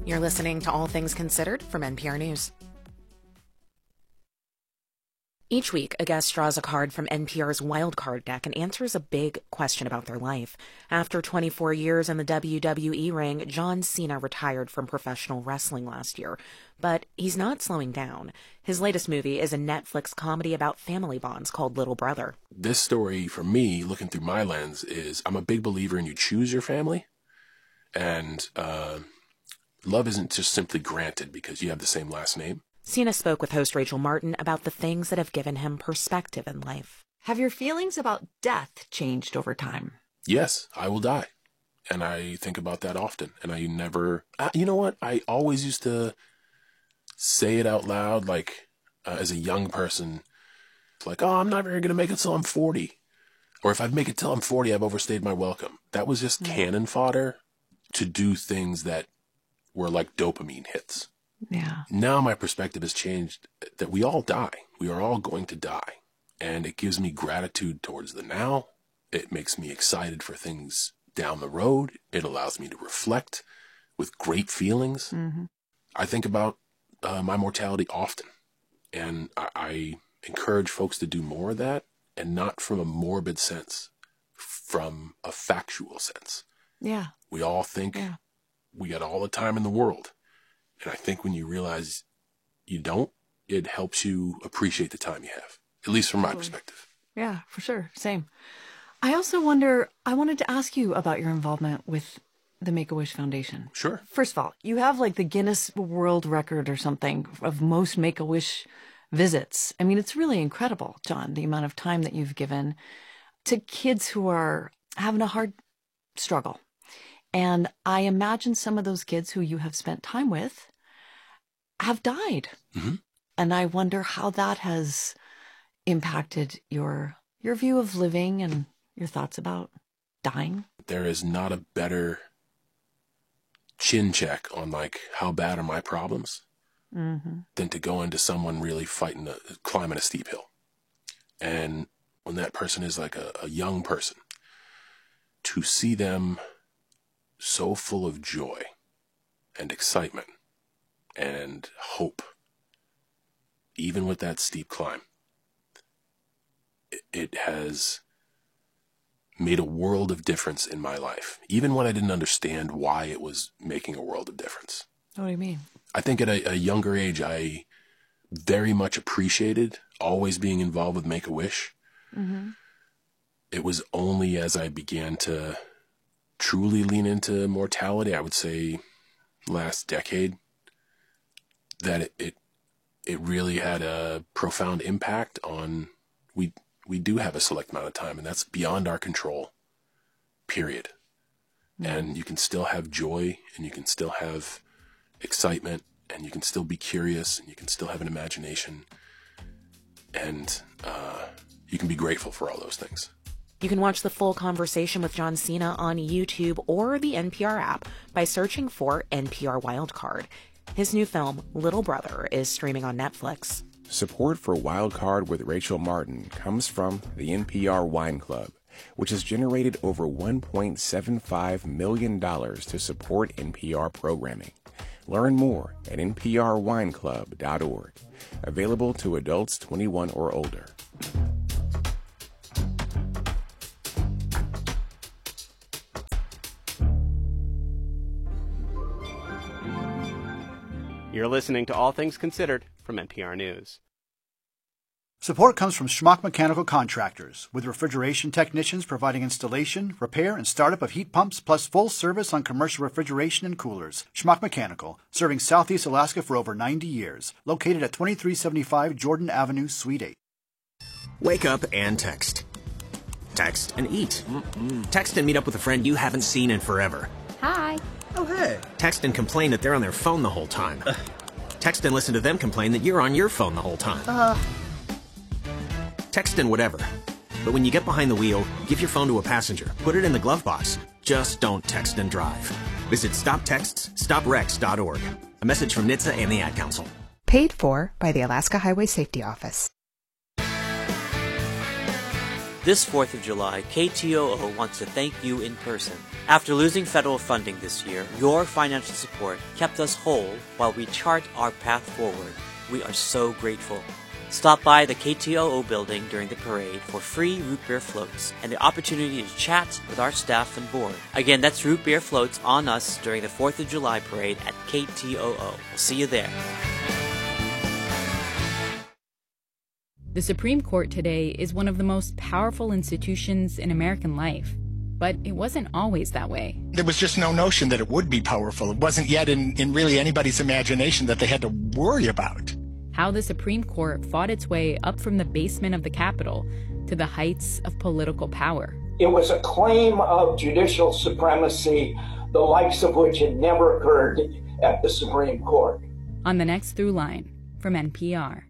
You're listening to All Things Considered from NPR News. Each week, a guest draws a card from NPR's Wild Card deck and answers a big question about their life. After 24 years in the WWE ring, John Cena retired from professional wrestling last year. But he's not slowing down. His latest movie is a Netflix comedy about family bonds called Little Brother. This story, for me, looking through my lens, is I'm a big believer in you choose your family. And love isn't just simply granted because you have the same last name. Cena spoke with host Rachel Martin about the things that have given him perspective in life. Have your feelings about death changed over time? Yes, I will die. And I think about that often. And I never, you know what? I always used to say it out loud, like as a young person, like, oh, I'm not very going to make it till I'm 40. Or if I make it till I'm 40, I've overstayed my welcome. That was just cannon fodder to do things that were like dopamine hits. Yeah. Now my perspective has changed that we all die. We are all going to die. And it gives me gratitude towards the now. It makes me excited for things down the road. It allows me to reflect with great feelings. Mm-hmm. I think about my mortality often. And I encourage folks to do more of that, and not from a morbid sense, from a factual sense. Yeah. We all think we got all the time in the world. And I think when you realize you don't, it helps you appreciate the time you have, at least from my perspective. Yeah, for sure. Same. I also wonder, I wanted to ask you about your involvement with the Make-A-Wish Foundation. Sure. First of all, you have like the Guinness World Record or something of most Make-A-Wish visits. I mean, it's really incredible, John, the amount of time that you've given to kids who are having a hard struggle. And I imagine some of those kids who you have spent time with have died. Mm-hmm. And I wonder how that has impacted your view of living and your thoughts about dying. There is not a better chin check on like how bad are my problems than to go into someone really climbing a steep hill. And when that person is like a young person, to see them so full of joy and excitement and hope, even with that steep climb, it has made a world of difference in my life, even when I didn't understand why it was making a world of difference. What do you mean? I think at a younger age, I very much appreciated always being involved with Make-A-Wish. Mm-hmm. It was only as I began to truly lean into mortality, I would say last decade, that it really had a profound impact on, we do have a select amount of time, and that's beyond our control, period. And you can still have joy, and you can still have excitement, and you can still be curious, and you can still have an imagination, and you can be grateful for all those things. You can watch the full conversation with John Cena on YouTube or the NPR app by searching for NPR Wildcard. His new film, Little Brother, is streaming on Netflix. Support for Wildcard with Rachel Martin comes from the NPR Wine Club, which has generated over $1.75 million to support NPR programming. Learn more at nprwineclub.org. Available to adults 21 or older. You're listening to All Things Considered from NPR News. Support comes from Schmuck Mechanical Contractors, with refrigeration technicians providing installation, repair, and startup of heat pumps, plus full service on commercial refrigeration and coolers. Schmuck Mechanical, serving Southeast Alaska for over 90 years. Located at 2375 Jordan Avenue, Suite 8. Wake up and text. Text and eat. Text and meet up with a friend you haven't seen in forever. Hi. Oh, hey. Text and complain that they're on their phone the whole time. Text and listen to them complain that you're on your phone the whole time. Text and whatever. But when you get behind the wheel, give your phone to a passenger. Put it in the glove box. Just don't text and drive. Visit StopTextsStopWrecks.org. A message from NHTSA and the Ad Council. Paid for by the Alaska Highway Safety Office. This 4th of July, KTOO wants to thank you in person. After losing federal funding this year, your financial support kept us whole while we chart our path forward. We are so grateful. Stop by the KTOO building during the parade for free root beer floats and the opportunity to chat with our staff and board. Again, that's root beer floats on us during the 4th of July parade at KTOO. We'll see you there. The Supreme Court today is one of the most powerful institutions in American life. But it wasn't always that way. There was just no notion that it would be powerful. It wasn't yet in really anybody's imagination that they had to worry about. How the Supreme Court fought its way up from the basement of the Capitol to the heights of political power. It was a claim of judicial supremacy, the likes of which had never occurred at the Supreme Court. On the next Through Line from NPR.